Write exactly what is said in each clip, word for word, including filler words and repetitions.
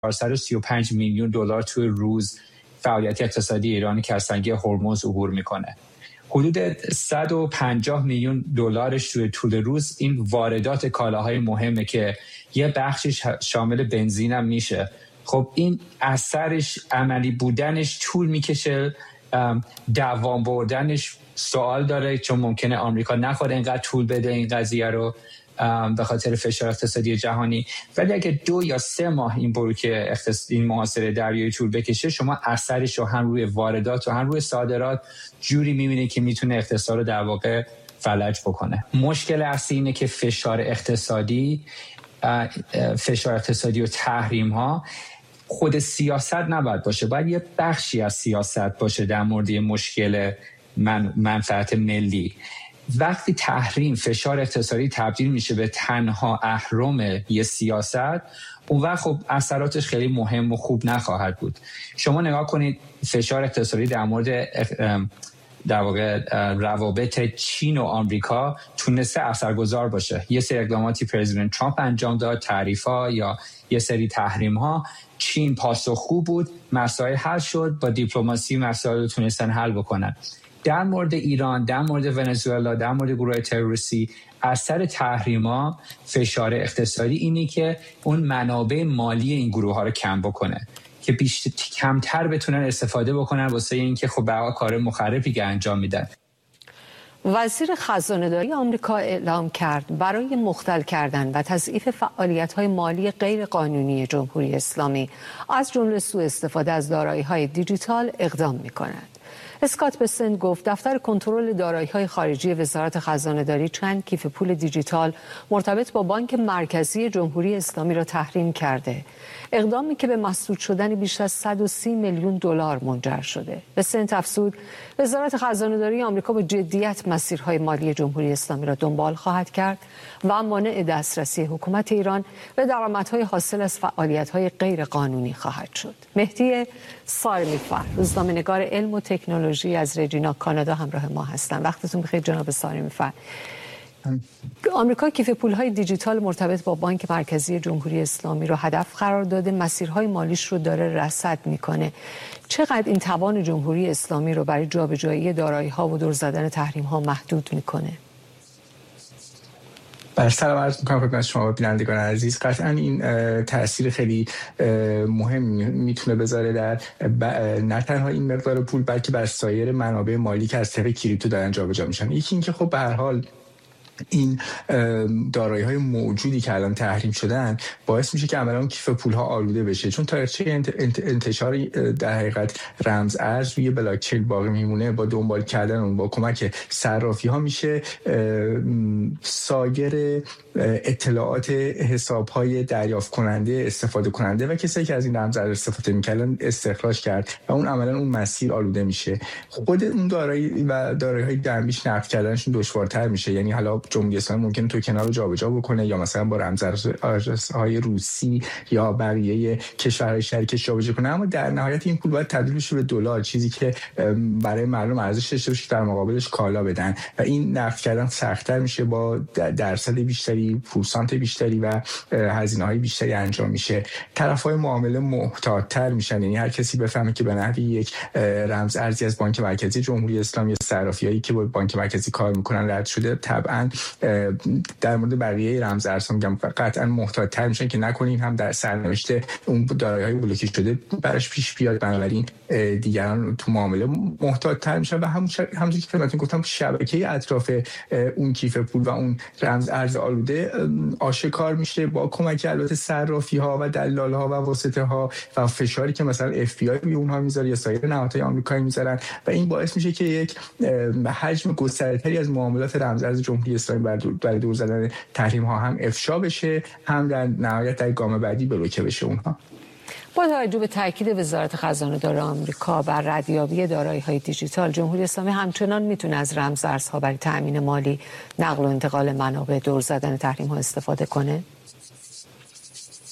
چهارصد و سی و پنج میلیون دلار توی روز فعالیت اقتصادی ایران که از تنگه هرمز عبور میکنه. حدود صد و پنجاه میلیون دلارش توی طول روز این واردات کالاهای مهمه که یه بخشش شامل بنزین هم میشه. خب این اثرش، عملی بودنش طول میکشه، دوام بردنش سوال داره، چون ممکنه آمریکا نخواد اینقدر طول بده این قضیه رو به خاطر فشار اقتصادی جهانی. ولی اگه دو یا سه ماه این بروکه این محاصره دریایی طول بکشه، شما اثرش رو هم روی واردات و هم روی صادرات جوری میبینید که میتونه اقتصاد رو در واقع فلج بکنه. مشکل اصلی اینه که فشار اقتصادی فشار اقتصادی و تحریم ها خود سیاست نباید باشه، باید یه بخشی از سیاست باشه در مورد مشکل من منفعت ملی. وقتی تحریم، فشار اقتصادی تبدیل میشه به تنها اهرم یه سیاست، اون وقت خب اثراتش خیلی مهم و خوب نخواهد بود. شما نگاه کنید فشار اقتصادی در مورد در واقع روابط چین و آمریکا تونسته اثرگذار باشه. یه سری اقداماتی پرزیدنت ترامپ انجام داد، تعریف‌ها یا یه سری تحریم‌ها، چین پاسخگو بود، مسائل حل شد، با دیپلماسی مسائل رو تونستن حل بکنن. در مورد ایران، در مورد ونزوئلا، در مورد گروه تروریستی، اثر تحریم‌ها، فشار اقتصادی اینی که اون منابع مالی این گروه ها رو کم بکنه که بیشتر کمتر بتونن استفاده بکنن واسه اینکه خب به هر کار مخربی که انجام میدن. وزیر خزانه‌داری آمریکا اعلام کرد برای مختل کردن و تضعیف فعالیت‌های مالی غیرقانونی جمهوری اسلامی از جمله سوء استفاده از دارایی‌های دیجیتال اقدام می‌کند. اسکات بسنت گفت دفتر کنترل دارایی‌های خارجی وزارت خزانه‌داری چند کیف پول دیجیتال مرتبط با بانک مرکزی جمهوری اسلامی را تحریم کرده. اقدامی که به مسدود شدن بیش از صد و سی میلیون دلار منجر شده. بسنت افزود وزارت خزانه‌داری آمریکا با جدیت مسیرهای مالی جمهوری اسلامی را دنبال خواهد کرد و مانع دسترسی حکومت ایران به درآمدهای حاصل از فعالیت‌های غیرقانونی خواهد شد. مهدی سارمی‌فر، روزنامه‌نگار علم و تکنولوژی از رجینا کانادا همراه ما هستند. وقتتون بخیر جناب سارمی‌فر. آمریکا کیف پول‌های دیجیتال مرتبط با بانک مرکزی جمهوری اسلامی رو هدف قرار داده، مسیرهای مالیش رو داره رصد میکنه. چقدر این توان جمهوری اسلامی رو برای جابجایی دارایی‌ها و دور زدن تحریم‌ها محدود میکنه؟ بر سلام عرض میکنم خدمت شما بینندگان عزیز. قطعا این تأثیر خیلی مهم میتونه بذاره در نه تنها این مقدار پول بلکه بر سایر منابع مالی که از طریق کریپتو دارن جابجا میشن. یکی این که خب به هر حال این دارایی‌های موجودی که الان تحریم شدن باعث میشه که عملاً کیف پول‌ها آلوده بشه، چون تاریخچه انتشار در حقیقت رمز ارز روی بلاک چین باقی میمونه. با دنبال کردن اون با کمک صرافی‌ها میشه سایر اطلاعات حساب‌های دریافت کننده، استفاده کننده و کسایی که از این رمز ارز استفاده می‌کردن استخراج کرد و اون عملاً اون مسیر آلوده میشه. خود اون دارایی و دارایی‌های جمعیش نقد کردنشون دشوارتر میشه. یعنی حالا جمهوری اسلامی ممکنه توکن رو جابجا بکنه یا مثلا با رمزارزهای روسی یا بقیه کشورهای شریکش جابجا کنه، اما در نهایت این پول باید تبدیل بشه به دلار، چیزی که برای مردم ارزش داشته باشه در مقابلش کالا بدن و این نقد کردن سخت‌تر میشه، با درصد بیشتری، پورسانت بیشتری و هزینه‌های بیشتری انجام میشه. طرف‌های معامله محتاط‌تر میشن، یعنی هر کسی بفهمه که به نحوی یک رمز ارزی از بانک مرکزی جمهوری اسلامی، صرافیایی که با بانک مرکزی کار میکنن رد شده، طبعا در مورد بقیه رمز ارزها میگم قطعا محتاط‌تر میشن که نکنین هم در سرنوشت اون دارایی‌های بلوکه شده براش پیش بیاد. بنابراین دیگران تو معامله محتاط‌تر میشن و همون همونجوری که خدمتتون گفتم شبکه اطراف اون کیف پول و اون رمز ارز آلوده آشکار میشه با کمک البته صرافی‌ها و دلال‌ها و واسطه‌ها و فشاری که مثلا اف بی آی روی اونها میذاره یا سایر نهادهای آمریکایی میذارن و این باعث میشه که یک حجم گسترده‌تری از معاملات رمز ارز جمهوری اسلامی برای دور زدن تحریم ها هم افشا بشه، هم در نهایت در گام بعدی بلوکه بشه اونها. با توجه به تاکید وزارت خزانه‌داری آمریکا بر ردیابی دارایی‌های دیجیتال، جمهوری اسلامی همچنان میتونه از رمز ارزها برای تأمین مالی، نقل و انتقال منابع، دور زدن تحریم‌ها استفاده کنه؟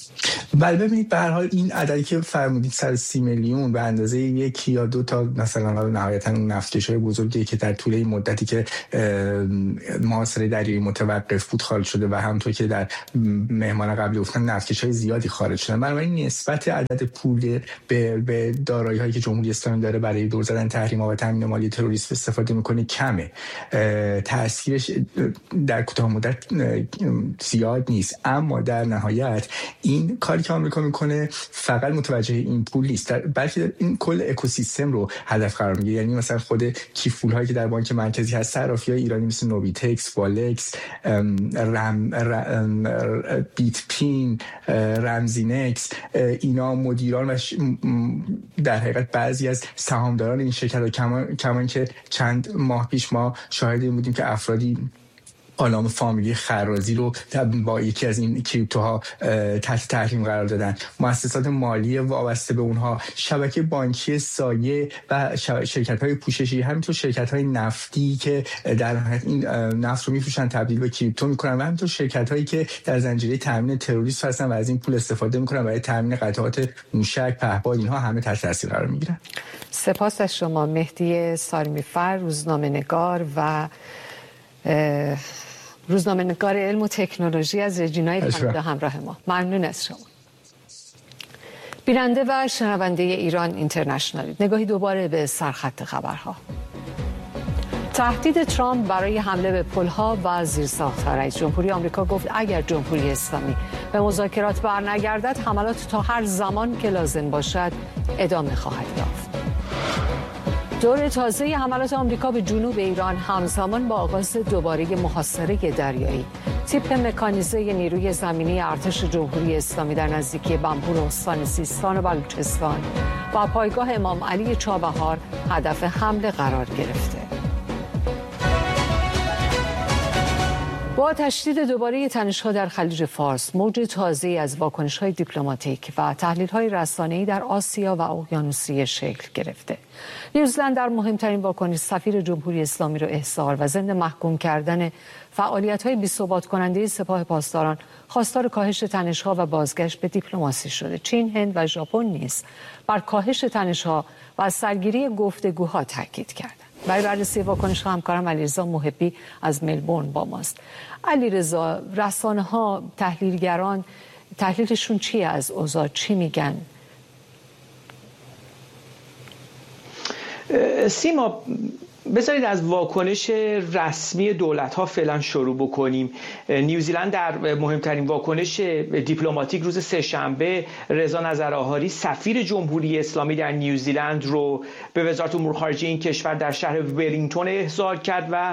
بله ببینید به هر حال این عددی که فرمودید صد و سی میلیون به اندازه یکی یا دو تا مثلا نهایتا اون نفتکش‌های بزرگی که در طول این مدتی که محاصره دریایی متوقف بود خارج شده و همونطور که در مهمان قبلی گفتن نفتکش‌های زیادی خارج شدن، بنابراین نسبت عدد پول به به دارایی‌هایی که جمهوری اسلامی داره برای دور زدن تحریم‌ها و تامین مالی تروریسم استفاده می‌کنه کمه. تاثیرش در کوتاه مدت زیاد نیست، اما در نهایت این کاری که آمریکا میکنه فقط متوجه این پول نیست، بلکه این کل اکوسیستم رو هدف قرار میگیره. یعنی مثلا خود کیف پول‌هایی که در بانک مرکزی هست، صرافی‌های ایرانی مثل نوبیتکس، والکس، رم، رم، بیت پین، رمزینکس، اینا مدیران و در حقیقت بعضی از سهامداران این شرکت ها کمان, کمان که چند ماه پیش ما شاهد این بودیم که افرادی آلام فامیلی خرازی رو با یکی از این کریپتوها تحت تحریم قرار دادن، مؤسسات مالی وابسته به اونها، شبکه بانکی سایه و شرکت‌های پوششی، همینطور شرکت‌های نفتی که در نهایت این نفت رو می‌فروشن تبدیل به کریپتو می‌کنن و همینطور شرکت‌هایی که در زنجیره تامین تروریسم هستن و از این پول استفاده می‌کنن برای تامین قطعات موشک، پهپاد، اینها همه تحت تاثیر قرار می‌گیرن. سپاس از شما مهدی سارمی‌فر، روزنامه‌نگار و روزنامه‌نگار علم و تکنولوژی از رجینای کانادا همراه ما. ممنون از شما. بیننده و شنونده ایران اینترنشنال، نگاهی دوباره به سرخط خبرها. تهدید ترامپ برای حمله به پل‌ها و زیرساخت‌ها. رئیس جمهوری آمریکا گفت اگر جمهوری اسلامی به مذاکرات برنگردد، حملات تا هر زمان که لازم باشد ادامه خواهد یافت. دور تازه حملات آمریکا به جنوب ایران همزمان با آغاز دوباره محاصره دریایی. تیپ مکانیزه نیروی زمینی ارتش جمهوری اسلامی در نزدیکی بنبور استان سیستان و بلوچستان و پایگاه امام علی چابهار هدف حمله قرار گرفته. با تشدید دوباره تنش‌ها در خلیج فارس، موج تازه‌ای از واکنش‌های دیپلماتیک و تحلیل‌های رسانه‌ای در آسیا و اقیانوسیه شکل گرفته. نیوزلند در مهمترین واکنش سفیر جمهوری اسلامی را احضار و ضمن محکوم کردن فعالیت‌های بی‌ثبات کننده سپاه پاسداران خواستار کاهش تنش‌ها و بازگشت به دیپلماسی شده. چین، هند و ژاپن نیز بر کاهش تنش‌ها و سرگیری گفتگوها تاکید کردند. برای بررسی واکنش همکارم علیرضا محبی از ملبورن با ماست. علیرضا، رسانه‌ها، تحلیلگران تحلیلشون چیه از اوضاع؟ چی میگن؟ سیما، بذارید از واکنش رسمی دولت‌ها فعلا شروع بکنیم. نیوزیلند در مهمترین واکنش دیپلماتیک روز سه‌شنبه رضا نظرآهاری سفیر جمهوری اسلامی در نیوزیلند رو به وزارت امور خارجه این کشور در شهر ولینگتون احضار کرد و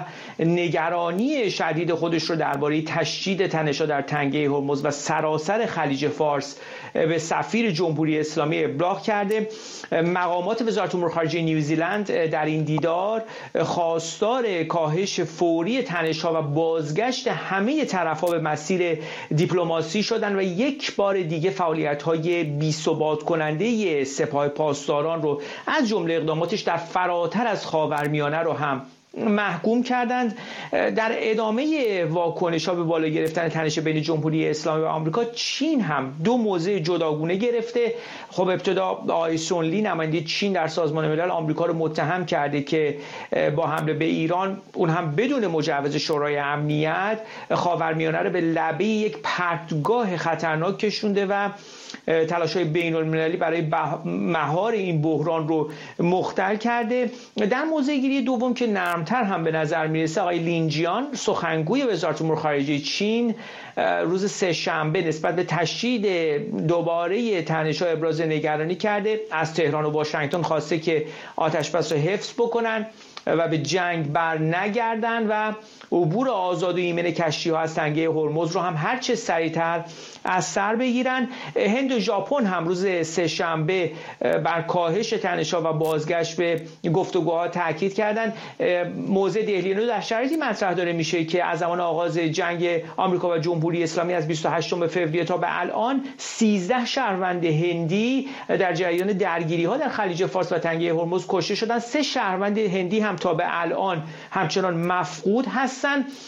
نگرانی شدید خودش رو درباره تشدید تنش‌ها در تنگه هرمز و سراسر خلیج فارس به سفیر جمهوری اسلامی ابلاغ کرده. مقامات وزارت امور خارجه نیوزیلند در این دیدار خواستار کاهش فوری تنش‌ها و بازگشت همه طرف‌ها به مسیر دیپلماسی شدند و یک بار دیگه فعالیت‌های بی‌ثبات کننده سپاه پاسداران رو از جمله اقداماتش در فراتر از خاورمیانه رو هم محکوم کردند. در ادامه واکنش‌ها به بالا گرفتن تنش بین جمهوری اسلامی و آمریکا، چین هم دو موضع جداگونه گرفته. خب ابتدا آقای سون لی نماینده چین در سازمان ملل آمریکا رو متهم کرده که با حمله به ایران، اون هم بدون مجوز شورای امنیت، خاورمیانه رو به لبه یک پرتگاه خطرناک کشونده و تلاش‌های بین‌المللی برای مهار این بحران رو مختل کرده. در موضع‌گیری دوم که نرمتر هم به نظر میرسه، آقای لینجیان سخنگوی وزارت امور خارجه چین روز سه‌شنبه نسبت به تشدید دوباره تنش‌ها ابراز نگرانی کرده. از تهران و واشنگتن خواسته که آتش‌بس را حفظ بکنن و به جنگ بر نگردن و عبور آزاد و ایمن کشتی‌ها از تنگه هرمز رو هم هر چه سریعتر از سر بگیرن. هند و ژاپن هم روز سه‌شنبه بر کاهش تنش‌ها و بازگشت به گفتگوها تاکید کردند. موضع دهلی نو در شرایطی مطرح داره میشه که از زمان آغاز جنگ آمریکا و جمهوری اسلامی از بیست و هشتم فوریه تا به الان سیزده شهروند هندی در جریان درگیری‌ها در خلیج فارس و تنگه هرمز کشته شدند. سه شهروند هندی هم تا به الان همچنان مفقود هستند.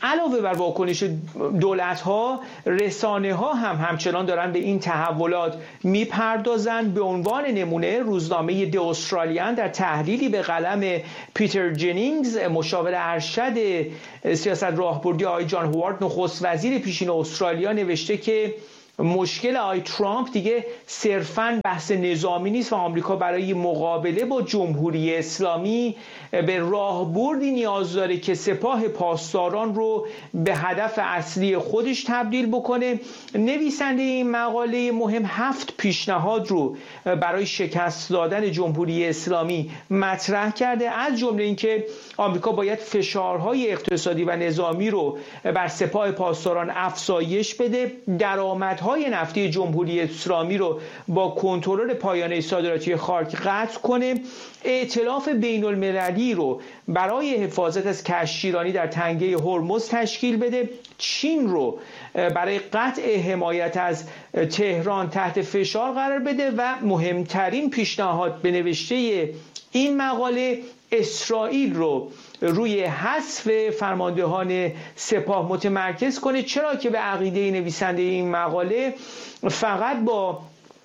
علاوه بر واکنش دولت‌ها، رسانه‌ها هم همچنان دارن به این تحولات میپردازند. به عنوان نمونه روزنامه دی استرالیان در تحلیلی به قلم پیتر جنینگز مشاور ارشد سیاست راهبردی آقای جان هوارد نخست وزیر پیشین استرالیا نوشته که مشکل آقای ترامپ دیگه صرفاً بحث نظامی نیست و آمریکا برای مقابله با جمهوری اسلامی به راهبردی نیاز داره که سپاه پاسداران رو به هدف اصلی خودش تبدیل بکنه. نویسنده این مقاله مهم هفت پیشنهاد رو برای شکست دادن جمهوری اسلامی مطرح کرده، از جمله اینکه آمریکا باید فشارهای اقتصادی و نظامی رو بر سپاه پاسداران افزایش بده، درآمدهای نفتی جمهوری اسلامی رو با کنترل پایانه صادراتی خاک قطع کنه، ائتلاف بین المللی رو برای حفاظت از کشتیرانی در تنگه هرمز تشکیل بده، چین رو برای قطع حمایت از تهران تحت فشار قرار بده و مهمترین پیشنهاد به نوشته این مقاله اسرائیل رو روی حذف فرماندهان سپاه متمرکز کنه، چرا که به عقیده نویسنده این مقاله فقط با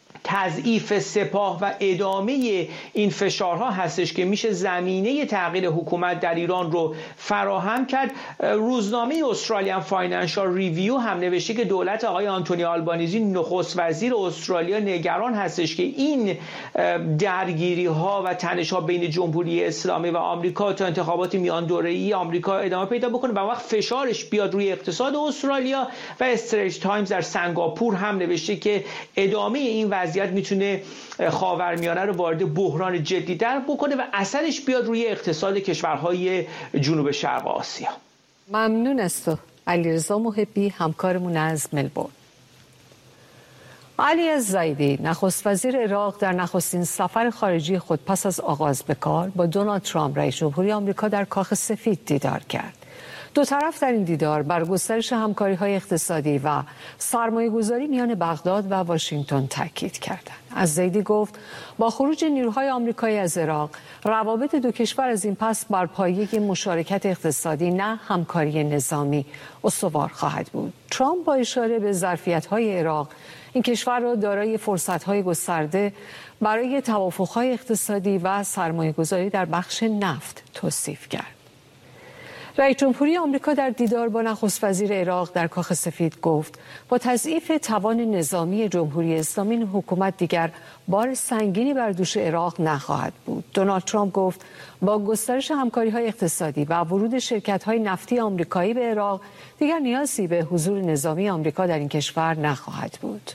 تضعیف سپاه و ادامه این فشارها هستش که میشه زمینه تغییر حکومت در ایران رو فراهم کرد. روزنامه استرالیان فاینانشال ریویو هم نوشته که دولت آقای آنتونی آلبانیزی نخست وزیر استرالیا نگران هستش که این درگیری ها و تنش ها بین جمهوری اسلامی و آمریکا تا انتخابات میان دوره‌ای آمریکا ادامه پیدا بکنه و وقت فشارش بیاد روی اقتصاد استرالیا. و استریت تایمز در سنگاپور هم نوشته که ادامه این وضعیت میتونه خاورمیانه رو وارد بحران جدی در بکنه و اثرش بیاد روی اقتصاد کشورهای جنوب شرق آسیا. ممنون از تو علیرضا محبی، همکارمون از ملبورن. علی الزیدی نخست وزیر عراق در نخستین سفر خارجی خود پس از آغاز به کار با دونالد ترامپ رئیس جمهوری آمریکا در کاخ سفید دیدار کرد. دو طرف در این دیدار بر گسترش همکاری‌های اقتصادی و سرمایه‌گذاری میان بغداد و واشنگتن تاکید کردند. الزیدی گفت با خروج نیروهای آمریکایی از عراق، روابط دو کشور از این پس بر پایه مشارکت اقتصادی نه همکاری نظامی استوار خواهد بود. ترامپ با اشاره به ظرفیت‌های عراق این کشور را دارای فرصت‌های گسترده برای توافق‌های اقتصادی و سرمایه‌گذاری در بخش نفت توصیف کرد. رئیس جمهوری آمریکا در دیدار با نخست وزیر عراق در کاخ سفید گفت با تضعیف توان نظامی جمهوری اسلامی این حکومت دیگر بار سنگینی بر دوش عراق نخواهد بود. دونالد ترامپ گفت با گسترش همکاری‌های اقتصادی و ورود شرکت‌های نفتی آمریکایی به عراق دیگر نیازی به حضور نظامی آمریکا در این کشور نخواهد بود.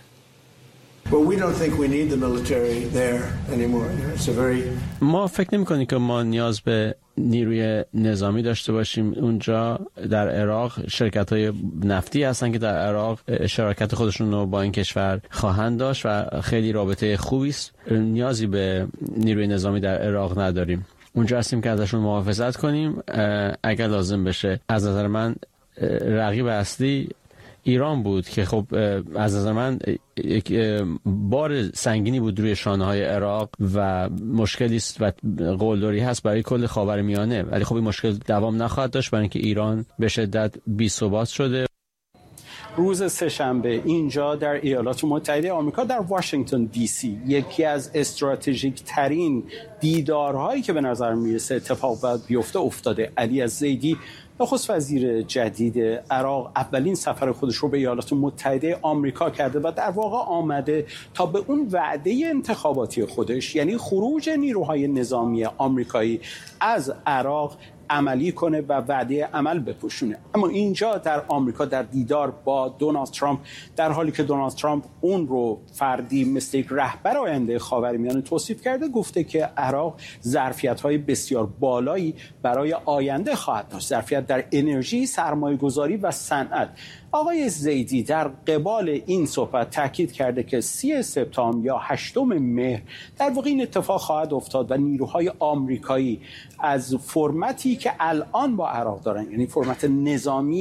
ما فکر نمی‌کنیم که ما نیاز به نیروی نظامی داشته باشیم اونجا. در عراق شرکت‌های نفتی هستن که در عراق شراکت خودشون رو با این کشور خواهند داشت و خیلی رابطه خوبی است. نیازی به نیروی نظامی در عراق نداریم. اونجا هستیم که ازشون محافظت کنیم اگر لازم بشه. از نظر من رقیب اصلی ایران بود که خب از نظر من یک بار سنگینی بود روی شانه‌های عراق و مشکلی است و قلدری هست برای کل خاورمیانه، ولی خب این مشکل دوام نخواهد داشت برای اینکه ایران به شدت بی‌ثبات شده. روز سه‌شنبه اینجا در ایالات متحده آمریکا در واشنگتن دی سی یکی از استراتژیک ترین دیدارهایی که به نظر میرسه اتفاق باید بیفته افتاده. علی الزیدی نخست وزیر جدید عراق اولین سفر خودش رو به ایالات متحده آمریکا کرده و در واقع آمده تا به اون وعده انتخاباتی خودش، یعنی خروج نیروهای نظامی آمریکایی از عراق، عملی کنه و وعده عمل بپوشونه. اما اینجا در آمریکا در دیدار با دونالد ترامپ، در حالی که دونالد ترامپ اون رو فردی مثل یک رهبر آینده خاورمیانه توصیف کرده، گفته که عراق ظرفیت‌های بسیار بالایی برای آینده خواهد داشت، ظرفیت در انرژی، سرمایه‌گذاری و صنعت. آقای زیدی در قبال این صحبت تاکید کرده که سی سپتامبر یا هشتم مهر در واقع این اتفاق خواهد افتاد و نیروهای آمریکایی از فرمتی که الان با عراق دارن، یعنی فرمت نظامی،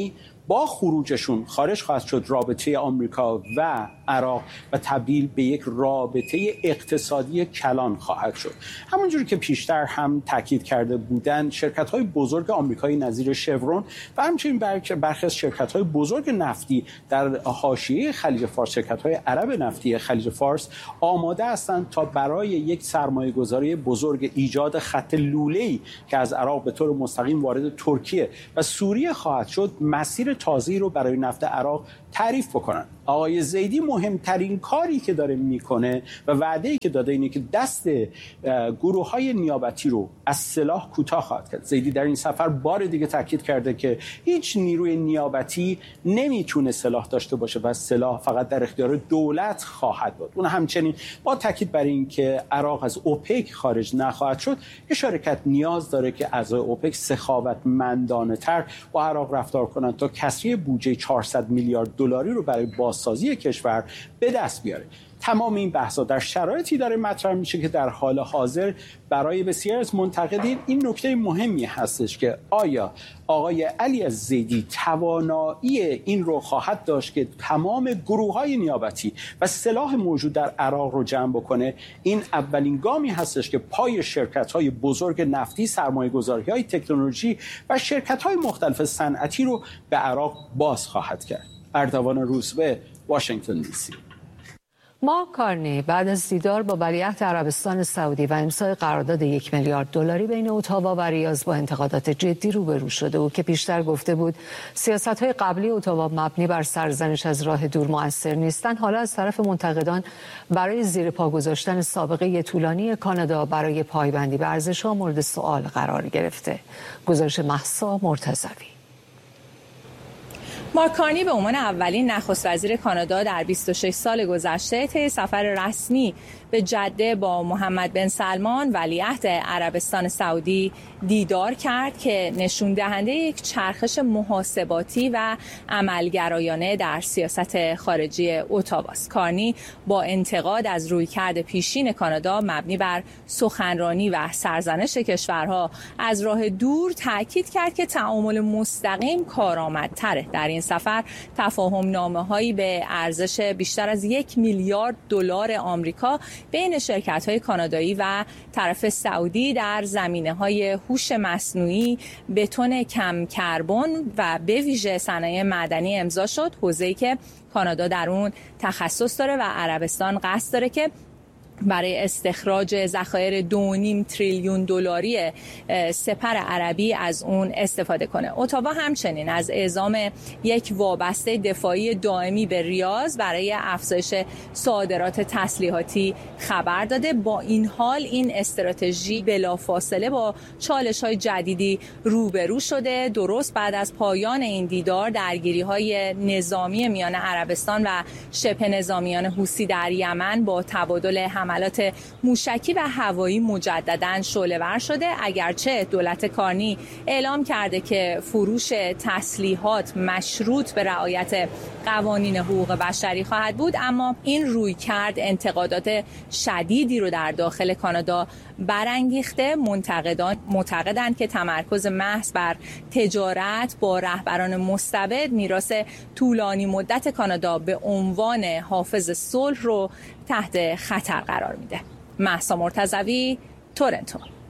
با خروجشون خارج خواهد شد رابطه آمریکا و عراق و تبدیل به یک رابطه اقتصادی کلان خواهد شد. همونجوری که پیشتر هم تاکید کرده بودند، شرکت‌های بزرگ آمریکایی نظیر شورون و همچنین برخی از شرکت‌های بزرگ نفتی در حاشیه خلیج فارس، شرکت‌های عرب نفتی خلیج فارس آماده هستند تا برای یک سرمایه‌گذاری بزرگ ایجاد خط لوله‌ای که از عراق به طور مستقیم وارد ترکیه و سوریه خواهد شد، مسیر تازه‌ای رو برای نفت عراق تعریف بکنن. آقای زیدی مهمترین کاری که داره میکنه و وعده‌ای که داده اینه که دست گروه‌های نیابتی رو از سلاح کوتاه خواهد کرد. زیدی در این سفر بار دیگه تاکید کرده که هیچ نیروی نیابتی نمیتونه سلاح داشته باشه و سلاح فقط در اختیار دولت خواهد بود. اون همچنین با تاکید بر این که عراق از اوپک خارج نخواهد شد، این شرکت نیاز داره که اعضای اوپک سخاوتمندانه‌تر با عراق رفتار کنند تا کسری بودجه چهارصد میلیارد دلاری رو برای بازسازی کشور به دست بیاره. تمام این بحث‌ها در شرایطی داره مطرح میشه که در حال حاضر برای بسیاری از منتقدین این نکته مهمی هستش که آیا آقای علی الزیدی توانایی این رو خواهد داشت که تمام گروه‌های نیابتی و سلاح موجود در عراق رو جمع بکنه. این اولین گامی هستش که پای شرکت‌های بزرگ نفتی، سرمایه‌گذاری‌های تکنولوژی و شرکت‌های مختلف صنعتی رو به عراق باز خواهد کرد. اردوان روزبه، واشنگتن دی سی. مارک کارنی بعد از دیدار با ولیعهد عربستان سعودی و امضای قرارداد یک میلیارد دلاری بین اتاوا و ریاض با انتقادات جدی روبرو شده او که پیشتر گفته بود سیاست‌های قبلی اتاوا مبنی بر سرزنش از راه دور مؤثر نیستند، حالا از طرف منتقدان برای زیر پا گذاشتن سابقه طولانی کانادا برای پایبندی به ارزش‌ها مورد سوال قرار گرفته. گزارش مهسا مرتضوی. مارک کارنی به عنوان اولین نخست وزیر کانادا در بیست و شش سال گذشته طی سفر رسمی به جده با محمد بن سلمان ولیعهد عربستان سعودی دیدار کرد که نشون دهنده یک چرخش محاسباتی و عملگرایانه در سیاست خارجی اتاواست. کارنی با انتقاد از رویکرد پیشین کانادا مبنی بر سخنرانی و سرزنش کشورها از راه دور تاکید کرد که تعامل مستقیم کارآمدتره. در این سفر تفاهم نامه‌هایی به ارزش بیشتر از یک میلیارد دلار آمریکا بین شرکت‌های کانادایی و طرف سعودی در زمینه‌های هوش مصنوعی، بتون کم کربن و به ویژه صنایع معدنی امضا شد، حوزه‌ای که کانادا در اون تخصص داره و عربستان قصد داره که برای استخراج ذخایر دو و نیم تریلیون دلاری سپر عربی از اون استفاده کنه. اتاوا همچنین از اعزام یک وابسته دفاعی دائمی به ریاض برای افزایش صادرات تسلیحاتی خبر داده. با این حال این استراتژی بلافاصله با چالش‌های جدیدی روبرو شده. درست بعد از پایان این دیدار درگیری‌های نظامی میان عربستان و شبه نظامیان حوثی در یمن با تبادل حملات موشکی و هوایی مجدداً شعله‌ور شده. اگرچه دولت کارنی اعلام کرده که فروش تسلیحات مشروط به رعایت قوانین حقوق بشری خواهد بود، اما این رویکرد انتقادات شدیدی رو در داخل کانادا برانگیخته. منتقدان معتقدند که تمرکز محض بر تجارت با رهبران مستبد میراث طولانی مدت کانادا به عنوان حافظ صلح رو تحت خطر قرار میده. مهسا مرتضوی، تورنتو.